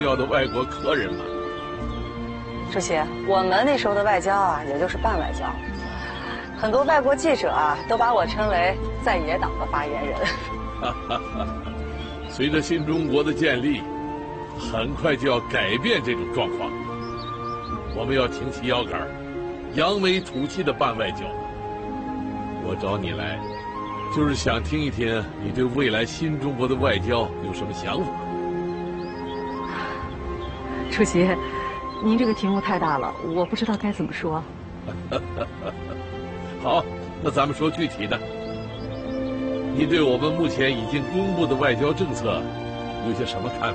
要的外国客人嘛。 主席，我们那时候的外交啊，也就是半外交，很多外国记者啊，都把我称为在野党的发言人。 随着新中国的建立，很快就要改变这种状况。我们要挺起腰杆，扬眉吐气的办外交。我找你来，就是想听一听你对未来新中国的外交有什么想法。 主席，您这个题目太大了，我不知道该怎么说。 好，那咱们说具体的。你对我们目前已经公布的外交政策有些什么看法？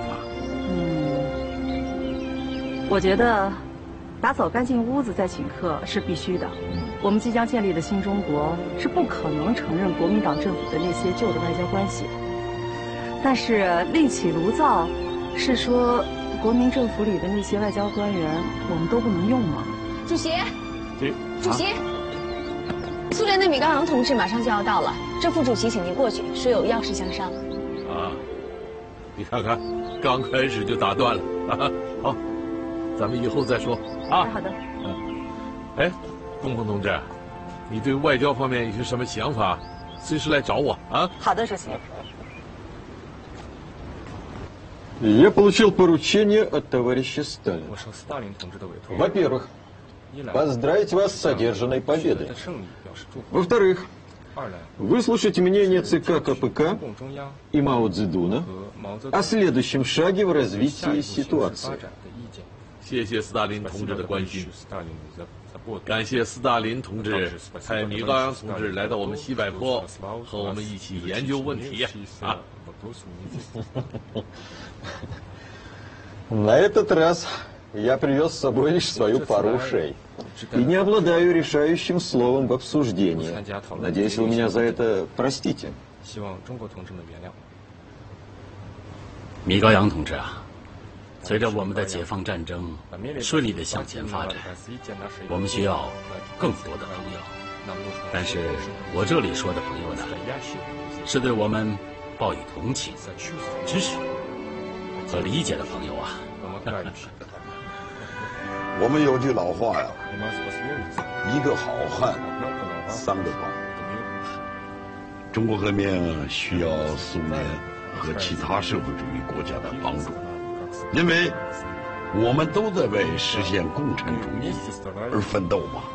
我觉得打扫干净屋子再请客是必须的。我们即将建立的新中国是不可能承认国民党政府的那些旧的外交关系。但是另起炉灶，是说国民政府里的那些外交官员我们都不能用吗？ 主席，主席，苏联的米高扬同志马上就要到了，这副主席请您过去，说有要事相商。 啊，你看看，刚开始就打断了。好，咱们以后再说啊。 好的。 哎，东鹏同志，你对外交方面有些什么想法，随时来找我啊。 好的，主席。 Я получил поручение от товарища Сталина. Во-первых, поздравить вас с одержанной победой. Во-вторых, выслушать мнение ЦК КПК и Мао Цзэдуна о следующем шаге в развитии ситуации. 谢谢斯大林同志的关心，感谢斯大林同志派米高扬同志来到我们西柏坡，和我们一起研究问题啊。 На этот раз я привез с собой лишь свою пару ушей и не обладаю решающим словом в обсуждении. Надеюсь, вы меня за это простите. 米高扬同志啊，随着我们的解放战争顺利地向前发展，我们需要更多的朋友。但是我这里说的朋友呢，是对我们抱以同情、支持和理解的朋友啊。 我们有句老话呀，一个好汉，三个帮。中国革命需要苏联和其他社会主义国家的帮助，因为我们都在为实现共产主义而奋斗嘛。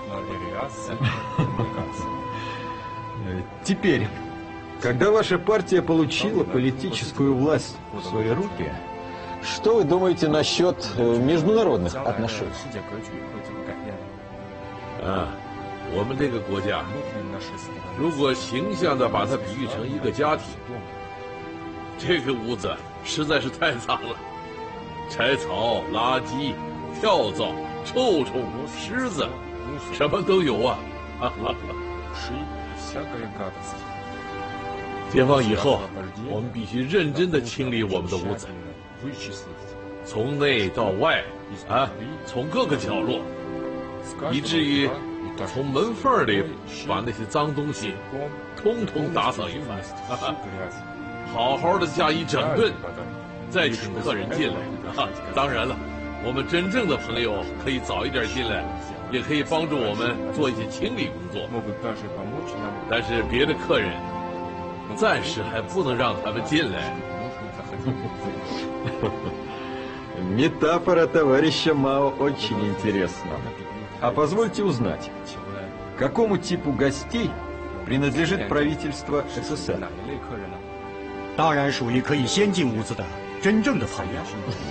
Теперь, когда ваша партия получила политическую власть в свои руки, что вы думаете насчет международных отношений? 我们这个国家，如果形象地把它比喻成一个家庭，这个屋子实在是太脏了，柴草、垃圾、跳蚤、臭虫、虱子，什么都有啊！解放以后，我们必须认真地清理我们的屋子，从内到外，从各个角落，以至于从门缝里把那些脏东西通通打扫一番，好好的加以整顿，再请客人进来。当然了，我们真正的朋友可以早一点进来，也可以帮助我们做一些清理工作。但是别的客人暂时还不能让他们进来。 Метафора товарища Мао очень интересна. А позвольте узнать, какому типу гостей принадлежит правительство СССР? 当然属于可以先进屋子的真正的朋友。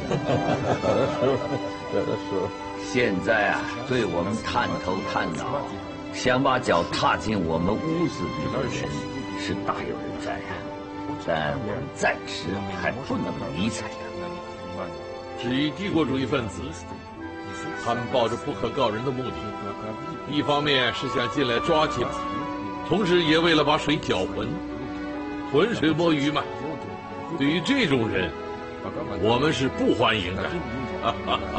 现在啊，对我们探头探脑，想把脚踏进我们屋子里的人是大有人在啊，但我们暂时还不能理睬他。 至于帝国主义分子，他们抱着不可告人的目的，一方面是想进来抓起来，同时也为了把水搅浑，浑水摸鱼嘛。对于这种人，我们是不欢迎的。